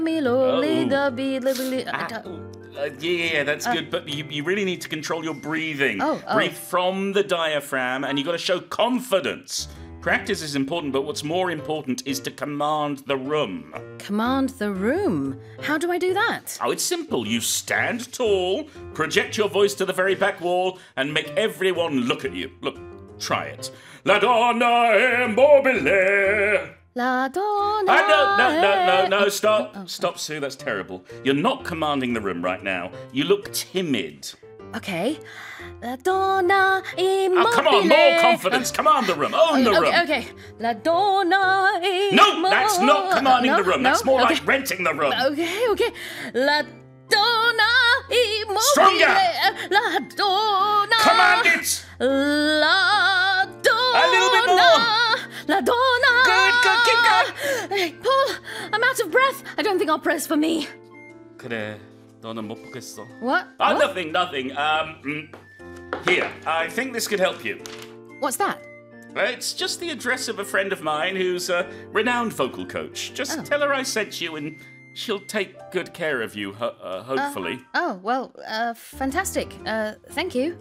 Yeah, that's good, but you really need to control your breathing. Oh. Breathe from the diaphragm, and you've got to show confidence. Practice is important, but what's more important is to command the room. Command the room. How do I do that? Oh, it's simple. You stand tall, project your voice to the very back wall, and make everyone look at you. Look, try it. La donna è mobile. La donna. No, stop. Stop, Sue, that's terrible. You're not commanding the room right now. You look timid. Okay. La donna immobile. Oh, come on, more confidence. Command the room. Own the room. Okay. La donna immobile. No, that's not commanding the room. That's more like renting the room. Okay. La donna immobile. Stronger. La donna. Command it. La donna. A little bit more. La donna. Good, keep going. Hey, Paul, I'm out of breath. I don't think I'll press for me. 그래, 너는 못 보겠어. What? Oh, What? nothing. Here, I think this could help you. What's that? It's just the address of a friend of mine who's a renowned vocal coach. Just tell her I sent you and she'll take good care of you, hopefully. Fantastic. Thank you.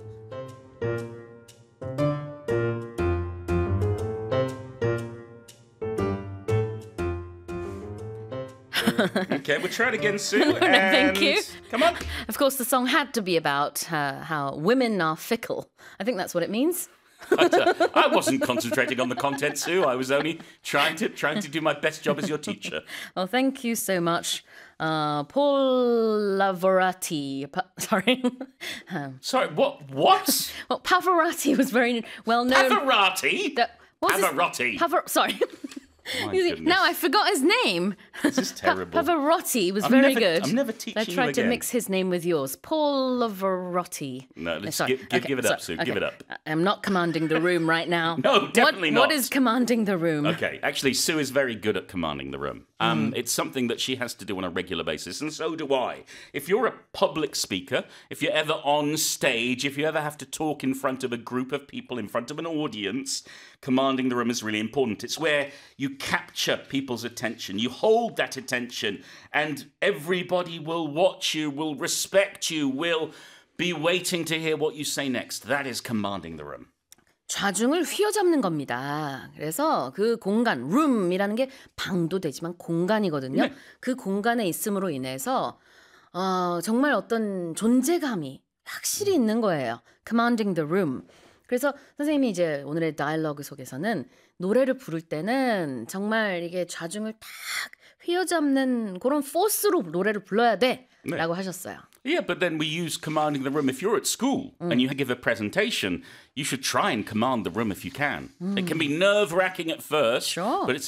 Okay, we'll try it again, Sue. No, thank you. Come on. Of course, the song had to be about how women are fickle. I think that's what it means. I wasn't concentrating on the content, Sue. I was only trying to do my best job as your teacher. Well, thank you so much, Paul Lavorati. Sorry. Sorry, what? What? Well, Pavarotti was very well known. Pavarotti? Pavarotti. Sorry. My You see, goodness. now I forgot his name. This is terrible. Pavarotti was I'm very never- good. I'm never teaching I you tried to again. mix his name with yours. Paul Lavarotti. No, let's sorry. give it up, Sue. Give it up. I'm not commanding the room right now. No, definitely What not. is commanding the room? Okay, actually, Sue is very good at commanding the room. It's something that she has to do on a regular basis, and so do I. If you're a public speaker, if you're ever on stage, if you ever have to talk in front of a group of people, in front of an audience, commanding the room is really important. It's where you capture people's attention, you hold that attention, and everybody will watch you, will respect you, will be waiting to hear what you say next. That is commanding the room. 좌중을 휘어잡는 겁니다. 그래서 그 공간, room이라는 게 방도 되지만 공간이거든요. 네. 그 공간에 있음으로 인해서 정말 어떤 존재감이 확실히 있는 거예요. Commanding the room. 그래서 선생님이 이제 오늘의 다이얼로그 속에서는 노래를 부를 때는 정말 이게 좌중을 탁 휘어잡는 그런 포스로 노래를 불러야 돼 라고 하셨어요. Yeah, but then we use commanding the room. If you're at school and you give a presentation, you should try and command the room if you can. It can be nerve-wracking at first, Sure. but it's